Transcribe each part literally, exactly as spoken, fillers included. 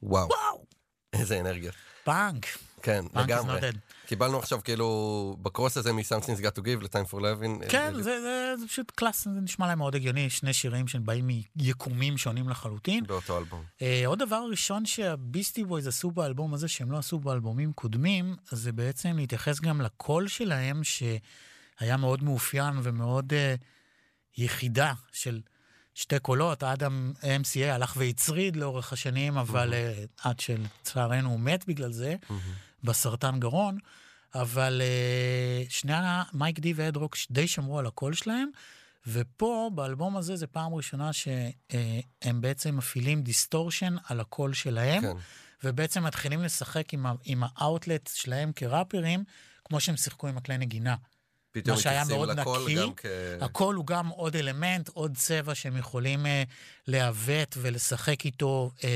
וואו. איזה אנרגיה. פאנק. כן, פאנק לגמרי. is not dead. קיבלנו עכשיו כאילו בקרוס הזה מ-Something's Got to Give ל-Time for Living. כן, זה, זה, זה פשוט קלאס, זה נשמע להם מאוד הגיוני, שני שירים שבאים מיקומים שונים לחלוטין. באותו אלבום. אה, עוד דבר ראשון שהביסטי בויז עשו באלבום הזה, שהם לא עשו באלבומים קודמים, זה בעצם להתייחס גם לקול שלהם, שהיה מאוד מאופיין ומאוד אה, יחידה של שתי קולות. אדם אם סי איי הלך והצריד לאורך השנים, אבל אה, עד שלצערנו הוא מת בגלל זה, בסרטן גרון. אבל uh, שני מייק די ואד רוק די שמרו על הקול שלהם, ופה באלבום הזה זה פעם ראשונה שהם uh, בעצם מפעילים דיסטורשן על הקול שלהם, כן. ובעצם מתחילים לשחק עם, עם האוטלט שלהם כראפרים, כמו שהם שיחקו עם הכלי נגינה. פתאום מתייחסים לקול גם כ... הקול הוא גם עוד אלמנט, עוד צבע שהם יכולים uh, להוות ולשחק איתו, uh,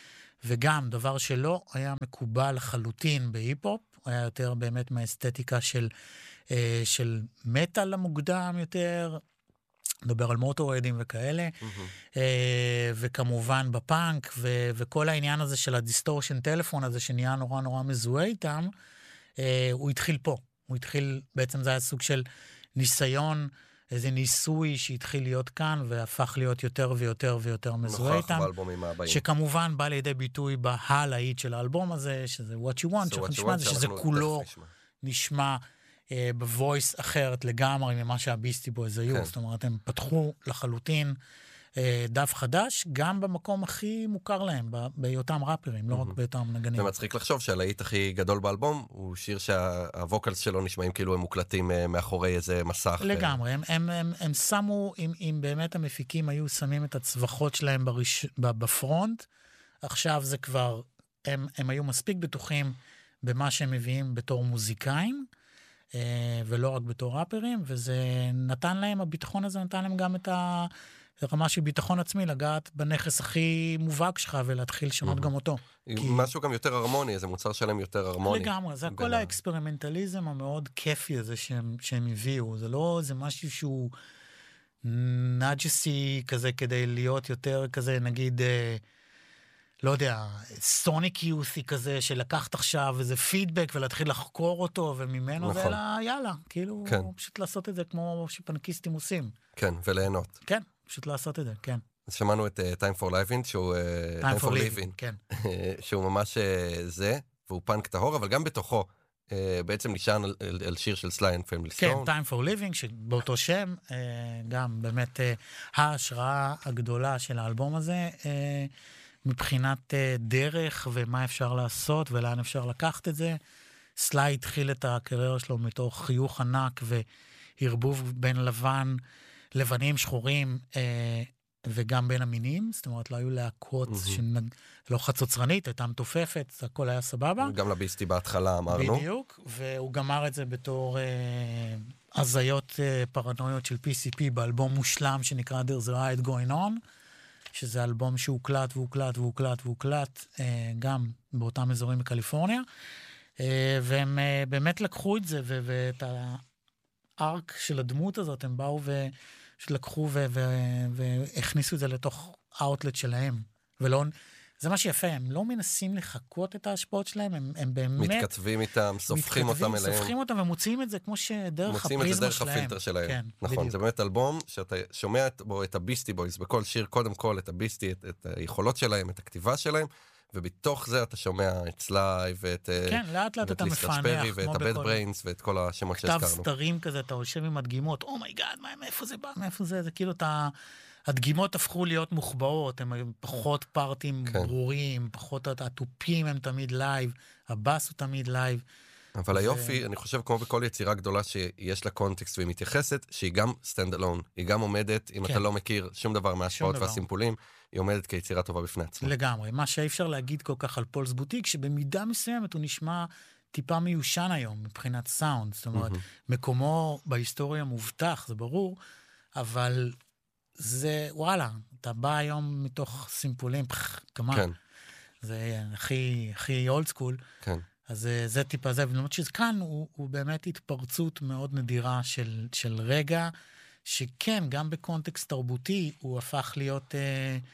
וגם דבר שלא היה מקובל לחלוטין בהיפ-הופ, היה יותר באמת מהאסתטיקה של, אה, של מטל המוקדם יותר, מדבר על מוטורדים וכאלה, mm-hmm. אה, וכמובן בפאנק, ו- וכל העניין הזה של הדיסטורשן טלפון הזה, שנהיה נורא נורא מזוהה איתם, אה, הוא התחיל פה. הוא התחיל, בעצם זה היה סוג של ניסיון, איזה ניסוי שהתחיל להיות כאן, והפך להיות יותר ויותר ויותר מזוהה איתם. שכמובן בא לידי ביטוי בהלהיט של האלבום הזה, שזה What You Want, שאנחנו נשמע זה, שזה כולו נשמע אה, בוויס אחרת לגמרי ממה שהביסטי בויז היו. כן. זאת אומרת, הם פתחו לחלוטין אה, דף חדש, גם במקום הכי מוכר להם, בהיותם ראפרים, לא רק באותם נגנים. זה מצחיק לחשוב שהלהיט הכי גדול באלבום, הוא שיר שהווקלס שלו נשמעים כאילו הם מוקלטים מאחורי איזה מסך. לגמרי, הם, הם, הם, הם שמו, אם, אם באמת המפיקים היו שמים את הצווחות שלהם בראש, בפרונט, עכשיו זה כבר, הם, הם היו מספיק בטוחים במה שהם מביאים בתור מוזיקאים, ולא רק בתור ראפרים, וזה נתן להם, הביטחון הזה נתן להם גם את ה... רמה של ביטחון עצמי, לגעת בנכס הכי מובהק שלך, ולהתחיל לשנות גם אותו. משהו גם יותר הרמוני, איזה מוצר שלהם יותר הרמוני. לגמרי, זה הכל האקספרימנטליזם המאוד כיפי הזה שהם הביאו, זה לא, זה משהו שהוא נאג'סי כזה, כדי להיות יותר כזה, נגיד, לא יודע, סוניק יוסי כזה, שלקחת עכשיו איזה פידבק, ולהתחיל לחקור אותו, וממנו זה אלא, יאללה, כאילו, פשוט לעשות את זה כמו שפנקיסטים עושים. כן, וליהנות. כן. פשוט לעשות את זה, כן. אז שמענו את uh, Time for Living, שהוא... Uh, Time, Time for Living, living. כן. שהוא ממש uh, זה, והוא פאנק טהור, אבל גם בתוכו, uh, בעצם נשען על, על, על שיר של סליי אנד פמילי סטון. כן, Time for Living, שבאותו שם, uh, גם באמת uh, ההשראה הגדולה של האלבום הזה, uh, מבחינת uh, דרך ומה אפשר לעשות ולאן אפשר לקחת את זה. סליי התחיל את הקריירה שלו מתוך חיוך ענק והרבוב בין לבן, לבנים, שחורים, אה, וגם בין המינים, זאת אומרת, לא היו להקות mm-hmm. שלא חצוצרנית, הייתה מתופפת, הכל היה סבבה. גם לביסטי בהתחלה אמרנו. בדיוק, והוא גמר את זה בתור אה, הזיות אה, פרנויות של פי סי פי, באלבום מושלם שנקרא There's a Riot Going On, שזה אלבום שהוקלט והוקלט והוקלט והוקלט, אה, גם באותם אזורים בקליפורניה, אה, והם אה, באמת לקחו את זה, ו- ואת הארק של הדמות הזאת, הם באו ו... שלקחו ו- ו- והכניסו את זה לתוך האוטלט שלהם. ולא, זה מה שיפה, הם לא מנסים לחכות את ההשפעות שלהם, הם, הם באמת... מתכתבים איתם, סופחים אותם אליהם. מתכתבים, סופחים אותם ומוצאים את זה כמו שדרך הפריזמה שלהם. מוצאים את זה דרך הפילטר שלהם. כן, נכון, בדיוק. זה באמת אלבום שאתה שומע בו את הביסטי בויז, בכל שיר קודם כל את הביסטי, את, את היכולות שלהם, את הכתיבה שלהם, ובתוך זה אתה שומע את סליי ואת... כן, לאט לאט אתה מפענח, ואת הבד בריינס ואת כל השמות שהזכרנו. כתב סתרים כזה, אתה יושב עם הדגימות, אומייגאד, מאיפה זה בא, מאיפה זה, זה כאילו אתה... הדגימות הפכו להיות מוחבאות, הם פחות פארטים כן. ברורים, פחות הטופים הם תמיד לייב, הבאס הוא תמיד לייב. אבל ו... היופי, אני חושב כמו בכל יצירה גדולה שיש לה קונטקסט והיא מתייחסת, שהיא גם סטנד אלון, היא גם עומדת, אם כן. אתה לא מכיר שום דבר מהשפעות והסימפולים, היא עומדת כיצירה טובה בפני עצמה. לגמרי, מה שאי אפשר להגיד כל כך על פולס בוטיק, שבמידה מסוימת הוא נשמע טיפה מיושן היום, מבחינת סאונד, זאת אומרת, mm-hmm. מקומו בהיסטוריה מובטח, זה ברור, אבל זה, וואלה, אתה בא היום מתוך סימפולים, פח, כמה, כן. זה הכי, הכי אולד סקול, כן. אז זה טיפה זה, ולמרות שכאן הוא, הוא באמת התפרצות מאוד נדירה של, של רגע, שכן, גם בקונטקסט תרבותי, הוא הפך להיות אה,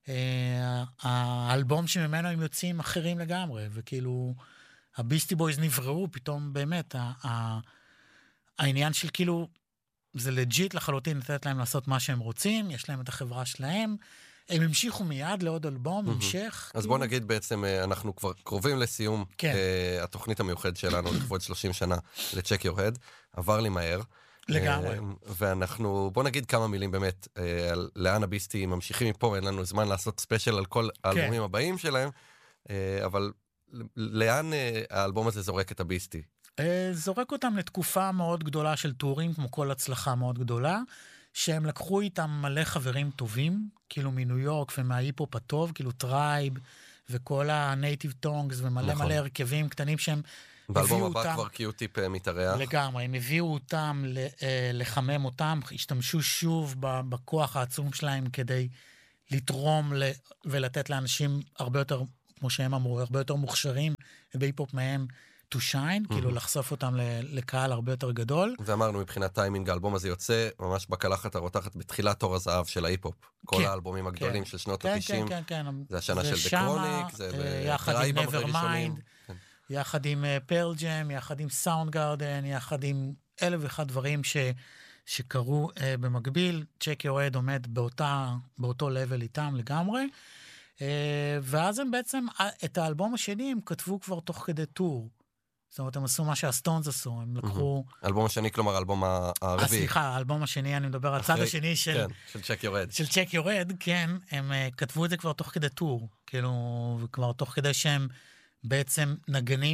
האלבום שממנו הם יוצאים אחרים לגמרי, וכאילו, הביסטי בויז נבראו פתאום באמת, העניין של כאילו, זה לג'יט לחלוטין לתת להם לעשות מה שהם רוצים, יש להם את החברה שלהם, הם המשיכו מיד לעוד אלבום, המשך. אז בוא נגיד בעצם, אנחנו כבר קרובים לסיום, התוכנית המיוחד שלנו לכבוד שלושים שנה ל-Check Your Head, עבר לי מהר. לגמרי. ואנחנו, בוא נגיד כמה מילים באמת, לאן הביסטי ממשיכים מפה, אין לנו זמן לעשות ספיישל על כל האלבומים הבאים שלהם, אבל לאן האלבום הזה זורק את הביסטי? זורק אותם לתקופה מאוד גדולה של טורים, כמו כל הצלחה מאוד גדולה, שהם לקחו איתם מלא חברים טובים, כאילו מניו יורק ומההיפ-הופ הטוב, כאילו טרייב, וכל הנייטיב טונגס, ומלא מלא הרכבים קטנים שהם באלבום הבא כבר קיוטיפ מתארח. לגמרי, הם הביאו אותם לחמם אותם, השתמשו שוב בכוח העצום שלהם כדי לתרום ולתת לאנשים הרבה יותר, כמו שהם אמרו, הרבה יותר מוכשרים בהיפ-הופ מהם, to shine, כאילו לחשוף אותם לקהל הרבה יותר גדול. ואמרנו, מבחינת טיימינג, האלבום הזה יוצא ממש בקלחת הרותחת בתחילת תור הזהב של ההיפ-הופ. כל האלבומים הגדולים של שנות ה-תשעים. כן, כן, כן. זה השנה של The Chronic, זה יחד עם Nevermind, יחד עם פרל ג'ם, יחד עם סאונד גארדן, יחד עם אלף ואחד דברים שקרו במקביל. Check Your Head עומד באותו לבל איתם לגמרי. ואז הם בעצם, את האלבום השני הם כתבו כבר תוך כדי טור. זאת אומרת, הם עשו מה שהסטונס עשו, הם לקחו... אלבום השני, כלומר, אלבום הרביעי. סליחה, האלבום השני, אני מדבר על הצד השני של... של Check Your Head. של Check Your Head, כן, הם כתבו את זה כבר תוך כדי טור, כאילו, וכבר תוך כדי שהם בעצם נגנים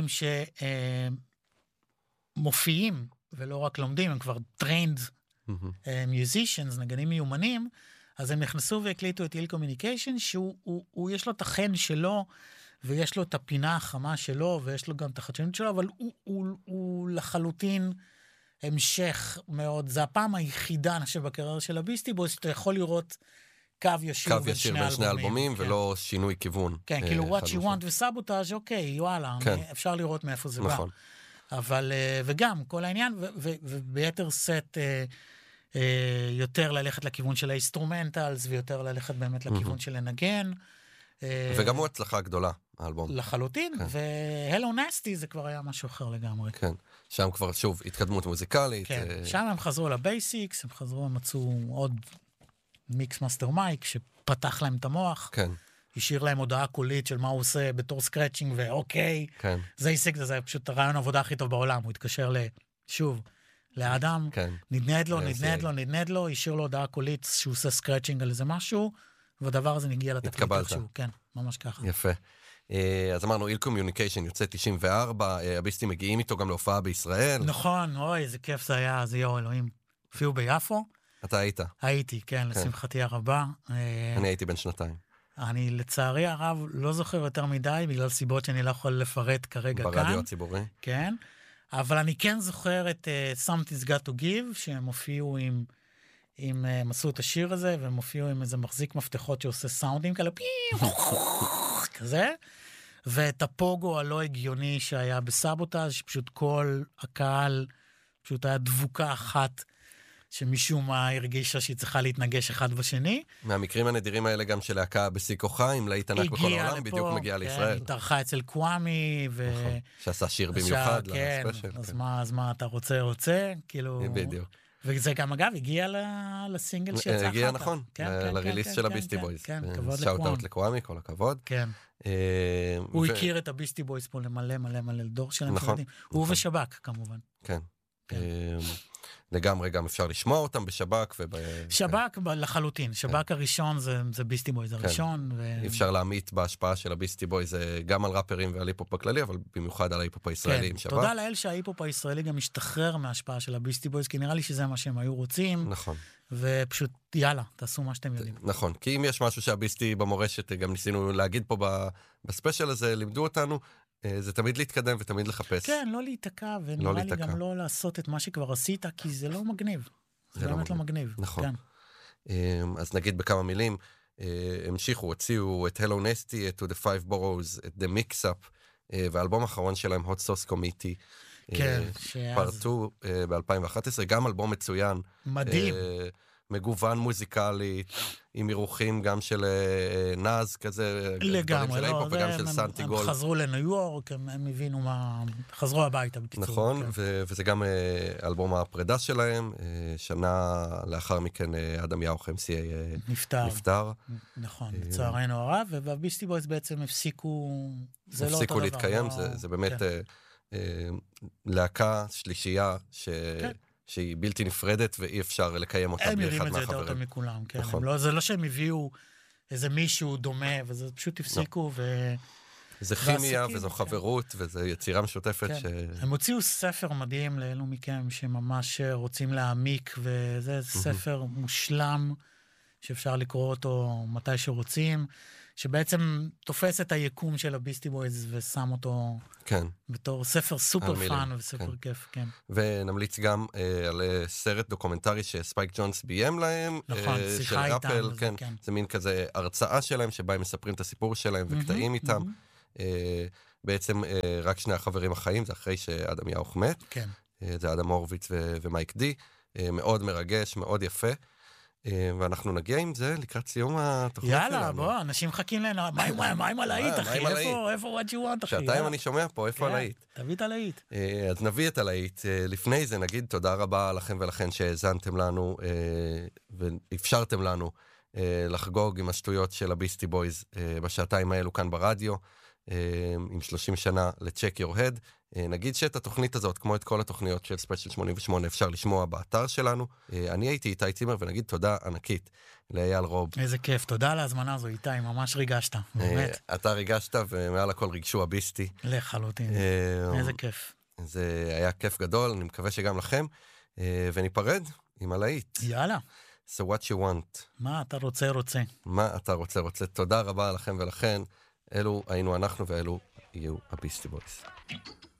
שמופיעים, ולא רק לומדים, הם כבר trained musicians, נגנים מיומנים, אז הם נכנסו והקליטו את איל קומיוניקיישן, שהוא, יש לו את החן שלו, ויש לו את הפינה החמה שלו, ויש לו גם את החדשנות שלו, אבל הוא, הוא, הוא לחלוטין המשך מאוד. זה הפעם היחידה, אני חושב, בקריירה של הביסטי בויז, שאתה יכול לראות קו ישיר בין שני אלבומים. שני אלבומים, כן. ולא שינוי כיוון. כן, אה, כאילו, what you want וסבוטאז', אוקיי, וואלה, כן. אפשר לראות מאיפה זה נכון. בא. אבל, וגם, כל העניין, ו- ו- וביתר סט, אה, אה, יותר ללכת לכיוון של האינסטרומנטלס, ויותר ללכת באמת לכיוון mm-hmm. של לנגן, וגם הוא הצלחה גדולה, האלבום. לחלוטין, כן. והלו נסטי זה כבר היה משהו אחר לגמרי. כן, שם כבר שוב התקדמות מוזיקלית. כן, uh... שם הם חזרו לבייסיקס, הם חזרו, הם מצאו עוד מיקס מאסטר מייק, שפתח להם את המוח, כן. השאיר להם הודעה קולית של מה הוא עושה בתור סקרצ'ינג, ואוקיי, כן. זה הישג, זה פשוט הרעיון העבודה הכי טוב בעולם, הוא התקשר לשוב, לאדם, כן. נדנד לו, נדנד לו, נדנד לו, השאיר לו הודעה קולית שהוא עושה סקרצ'ינג על איזה משהו, והדבר הזה נגיע לתקליט איכשהו, כן, ממש ככה. יפה. אז אמרנו, איל קומיוניקיישן יוצא תשעים וארבע, הביסטים מגיעים איתו גם להופעה בישראל. נכון, אוי, איזה כיף זה היה, זה יו אלוהים. הופיעו ביפו. אתה היית? הייתי, כן, לשמחתי הרבה. אני הייתי בן שנתיים. אני לצערי הרב לא זוכר יותר מדי, בגלל סיבות שאני לא יכול לפרט כרגע כאן. ברדיו הציבורי. כן, אבל אני כן זוכר את Something's Got to Give, שהם הופיעו עם... עם, הם עשו את השיר הזה, והם הופיעו עם איזה מחזיק מפתחות שעושה סאונדים כאלה, כזה, ואת הפוגו הלא הגיוני שהיה בסבוטאז', שפשוט כל הקהל, פשוט היה דבוקה אחת, שמשום מה הרגישה שהיא צריכה להתנגש אחד בשני. מהמקרים הנדירים האלה גם של להקה בשיא כוחה, עם להיט ענק בכל העולם, בדיוק מגיעה לישראל. היא התארחה אצל קוואמי, ו... שעשה שיר במיוחד לספיישל. אז מה אתה רוצה, רוצה? כאילו... בדיוק. וזה גם, אגב, הגיע לסינגל שיצא אחר כך. הגיע נכון, לריליס של הביסטי בויז. כן, כבוד שאוט אאוט לקוואמי, כל הכבוד. כן. הוא הכיר את הביסטי בויז פה למלא מלא מלא דור שלהם. נכון. הוא ושבק, כמובן. כן. לגמרי גם אפשר לשמוע אותם בשבק. שבק לחלוטין. שבק הראשון זה ביסטי בויז הראשון. אפשר להעמיד בהשפעה של הביסטי בויז גם על ראפרים ועל היפופ הכללי, אבל במיוחד על ההיפופ הישראלי עם שבק. תודה לאל שההיפופ הישראלי גם משתחרר מההשפעה של הביסטי בויז, כי נראה לי שזה מה שהם היו רוצים. נכון. ופשוט יאללה, תעשו מה שאתם יודעים. נכון, כי אם יש משהו שהביסטי במורשת, גם ניסינו להגיד פה בספיישל הזה, לימדו אותנו, זה תמיד להתקדם ותמיד לחפש. כן, לא להתעקע, ונראה לי גם לא לעשות את מה שכבר עשית, כי זה לא מגניב. זה באמת לא מגניב. נכון. אז נגיד בכמה מילים, המשיכו, הוציאו את Hello Nasty, את To the Five Boroughs, את The Mix-Up, והאלבום האחרון שלהם, Hot Sauce Committee, כן, פרטו ב-אלפיים ואחת עשרה, גם אלבום מצוין. מדהים. מגוון מוזיקלי, עם אירוחים גם של נאז כזה, לגמרי, לא, וגם של סנטיגול. הם חזרו לניו יורק, הם, הם הבינו מה, חזרו הביתה בקיצור. נכון, כן. ו- וזה גם אלבום הפרידה שלהם, שנה לאחר מכן אדם יאוך אם סי איי נפטר. נפטר. נכון, בצערנו הרב, והביסטי בויז בעצם הפסיקו, זה לא אותו דבר. הפסיקו להתקיים, לא... זה, זה באמת כן. אה, להקה שלישייה, ש... כן. שהיא בלתי נפרדת, ואי אפשר לקיים אותה באחד מהחברים. הם יודעים את זה יותר טוב מכולם, כן. נכון. לא, זה לא שהם הביאו איזה מישהו דומה, וזה פשוט הפסיקו, לא. ו... זה כימיה, וזו חברות, כן. וזו יצירה משותפת. כן. ש... הם הוציאו ספר מדהים לאלו מכם, שממש רוצים להעמיק, וזה ספר מושלם, שאפשר לקרוא אותו מתי שרוצים, שבעצם תופס את היקום של הביסטי בויז ושם אותו כן. בתור ספר סופר פאן וסופר כן. כיף, כן. ונמליץ גם אה, על סרט דוקומנטרי שספייק ג'ונס ביים להם. נכון, אה, שיחה איתם. אפל, וזה, כן. כן. זה מין כזה הרצאה שלהם, שבה הם מספרים את הסיפור שלהם וקטעים mm-hmm, איתם. Mm-hmm. אה, בעצם אה, רק שני החברים החיים, זה אחרי שאדם יאוך מת. כן. אה, זה אדם הורוביץ ו- ומייק די. אה, מאוד מרגש, מאוד יפה. ואנחנו נגיע עם זה לקראת סיום התוכנית שלנו. יאללה, בוא, אנשים מחכים לנו. מה עם הלהיט, אחי? איפה what you want, אחי? שעתיים אני שומע פה, איפה הלהיט? תביא את הלהיט. אז נביא את הלהיט. לפני זה נגיד תודה רבה לכם ולכן שהאזנתם לנו, ואפשרתם לנו לחגוג עם השטויות של הביסטי בויז בשעתיים האלו כאן ברדיו, עם שלושים שנה ל-Check Your Head. נגיד שאת התוכנית הזאת, כמו את כל התוכניות של ספיישל שמונים ושמונה, אפשר לשמוע באתר שלנו. אני הייתי איתי צימר, ונגיד תודה ענקית לאייל רוב. איזה כיף, תודה על ההזמנה הזו, איתי, ממש ריגשת, באמת. אתה ריגשת, ומעל הכל ריגשו הביסטי. לחלוטין, איזה כיף. זה היה כיף גדול, אני מקווה שגם לכם, וניפרד עם הלהיט. יאללה. So what you want. מה אתה רוצה רוצה. מה אתה רוצה רוצה. תודה רבה לכם ולכן, אלו היינו אנחנו ואלו יהיו הביסטי בויז.